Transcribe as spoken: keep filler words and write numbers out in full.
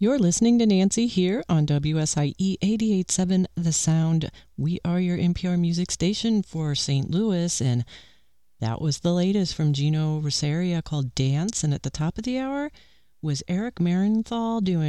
You're listening to Nancy here on W S I E eighty-eight point seven The Sound. We are your N P R music station for Saint Louis, and that was the latest from Gino Rosaria called Dance. And at the top of the hour was Eric Marienthal doing